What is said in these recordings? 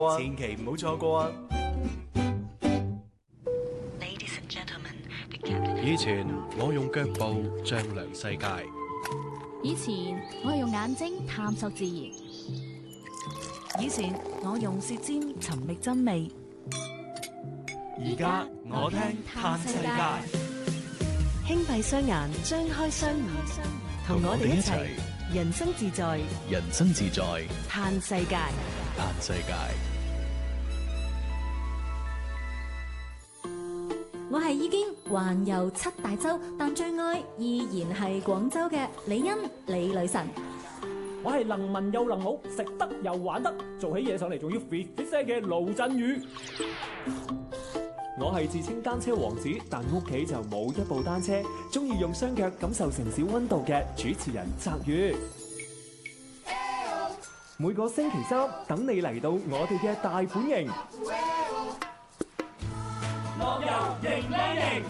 千祈唔好錯過啊！ 以前我用腳步丈量世界， 以前我係用眼睛探索自然， 以前我用舌尖尋覓真味， 而家我聽嘆世界， 輕閉雙眼，張開雙耳，同我哋一齊人生自在， 人生自在， 嘆世界。 嘆世界。 我係已經環遊7大洲，但最愛依然係廣州嘅李欣李女神。 我係能文又能武，食得又玩得，做起嘢上嚟仲要 fit 聲嘅盧振宇。我係自稱單車王子，但屋企就冇一部單車，中意用雙腳感受城市溫度嘅主持人澤宇。每個星期三等你嚟到我哋嘅大本營，樂遊迎靚營。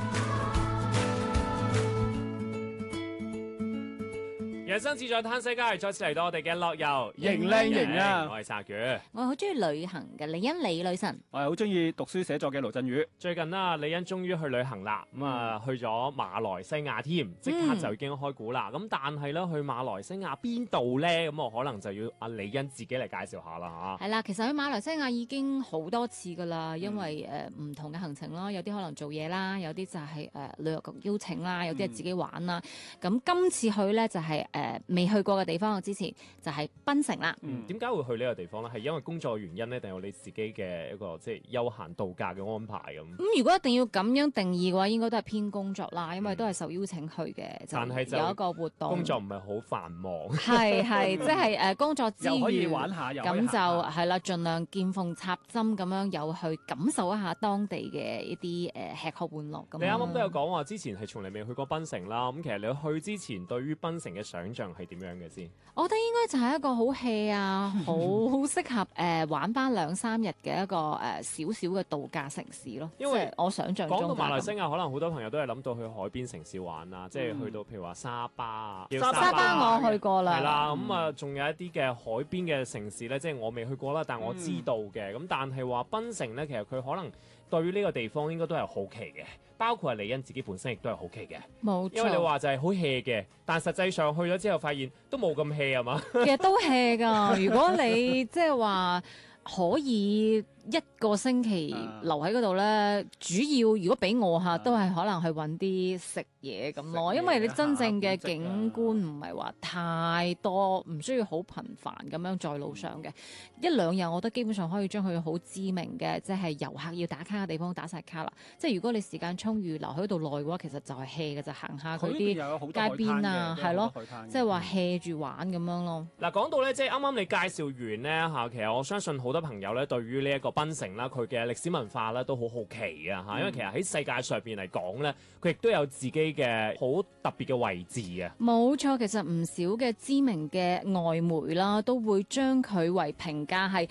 人生自在嘆世界，再次嚟到我哋嘅樂遊迎靚營啊！ 我係澤宇， 我好中意旅行嘅李欣李女神。 我係好中意讀書寫作嘅盧振宇。 最近啦，李欣終於去旅行啦，去咗馬來西亞添，即刻就已經開估啦。咁但係咧，去馬來西亞邊度咧？咁我可能就要阿李欣自己嚟介紹下啦嚇。 係啦，其實去馬來西亞已經好多次噶啦，因為唔同嘅行程啦，有啲可能做嘢啦，有啲就係旅遊局邀請啦，有啲係自己玩啦。咁今次去咧就係未去過嘅地方，之前就係檳城啦。 點解會去呢個地方咧？係因為工作原因咧，定係你自己嘅一個即係休閒度假嘅安排咁？ 咁如果一定要咁樣定義嘅話，應該都係偏工作啦，因為都係受邀請去嘅。 但係就有一個活動， 工作唔係好繁忙。 係即係工作之餘， 又可以玩下， 咁就係啦，盡量見縫插針咁樣，有去感受一下當地嘅一啲吃喝玩樂咁。 你啱啱都有講話，之前係從嚟未去過檳城啦。咁其實你去之前，對於檳城嘅想像係點樣嘅先？ 我覺得應該就係一個好 hea 啊，好適合玩翻2-3日嘅一個少少嘅度假城市咯。因為我想象中講到馬來西亞，可能好多朋友都係諗到去海邊城市玩啊，即係去到譬如話沙巴啊。 沙巴我去過啦。 係啦，咁啊仲有一啲嘅海邊嘅城市咧，即係我未去過啦，但我知道嘅。咁但係話檳城咧，其實佢可能對於呢個地方應該都係好奇嘅，包括係李欣自己本身亦都係好奇嘅。 冇錯。因為你話就係好 hea 嘅，但實際上去咗之後發現都冇咁 hea 啊嘛。 其實都 hea 㗎，如果你即係話可以1個星期留喺嗰度咧，主要如果俾我嚇，都係可能去揾啲食嘢咁咯，因為你真正嘅景觀唔係話太多，唔需要好頻繁咁樣在路上嘅1-2日，我覺得基本上可以將佢好知名嘅，即係遊客要打卡嘅地方打晒卡啦。即係如果你時間充裕留喺度耐嘅話，其實就係 hea 嘅，就行下佢啲街邊啊，係咯，即係話 hea 住玩咁樣咯。 嗱，講到咧，即係啱啱你介紹完咧嚇，其實我相信好多朋友咧對於呢一個檳城啦，佢嘅歷史文化咧都好好奇啊嚇，因為其實喺世界上邊嚟講咧，佢亦都有自己嘅好特別嘅位置啊。 冇錯，其實唔少嘅知名嘅外媒啦，都會將佢為評價係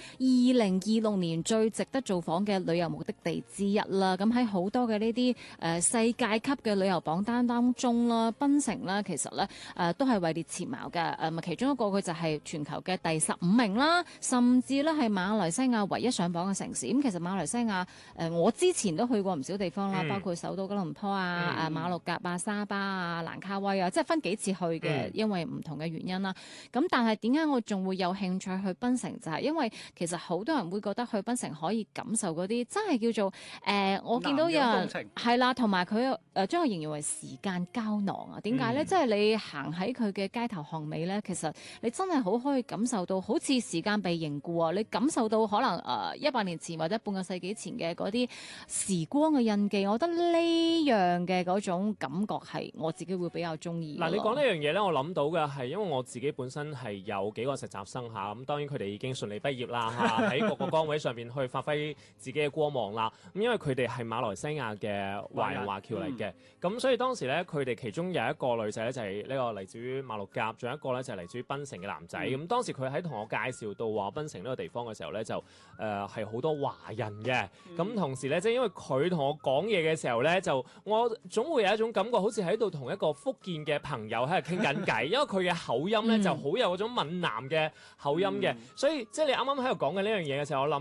2026年最值得造訪嘅旅遊目的地之一啦。咁喺好多嘅呢啲世界級嘅旅遊榜單當中啦，檳城啦其實咧都係位列前茅嘅。其中一個佢就係全球嘅第15名啦，甚至咧係馬來西亞唯一上榜嘅城市。咁其實馬來西亞我之前都去過唔少地方啦，包括首都吉隆坡啊、馬六甲啊、沙巴啊、蘭卡威啊，即係分幾次去嘅，因為唔同嘅原因啦。咁但係點解我仲會有興趣去檳城？就係因為其實好多人會覺得去檳城可以感受嗰啲真係叫做我見到有人係啦，同埋佢將佢形容為時間膠囊啊。點解咧？即係你行喺佢嘅街頭巷尾咧，其實你真係好可以感受到，好似時間被凝固啊！你感受到可能100年前或者半個世紀前嘅嗰啲時光嘅印記，我覺得呢樣嘅嗰種感覺係我自己會比較中意。 嗱，你講呢樣嘢咧，我諗到嘅係因為我自己本身係有幾個實習生嚇，咁當然佢哋已經順利畢業啦嚇，喺各個崗位上邊去發揮自己嘅光芒啦。咁因為佢哋係馬來西亞嘅華人華僑嚟嘅，咁所以當時咧佢哋其中有一個女仔咧就係呢個嚟自於馬六甲，仲有一個咧就係嚟自於檳城嘅男仔。咁當時佢喺同我介紹到話檳城呢個地方嘅時候咧， 咧，就係好多華人嘅。咁同時咧，即係因為佢同我講嘢嘅時候咧，就我總會有一種感覺，好似喺度同一個福建嘅朋友喺度傾緊偈，因為佢嘅口音咧就好有嗰種閩南嘅口音嘅，所以即係你啱啱喺度講嘅呢樣嘢嘅時候，我諗